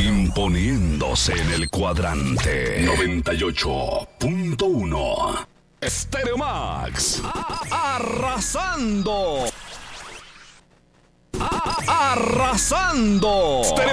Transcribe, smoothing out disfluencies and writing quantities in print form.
Imponiéndose en el cuadrante 98.1. Stereo Max. Arrasando. Arrasando. Stereo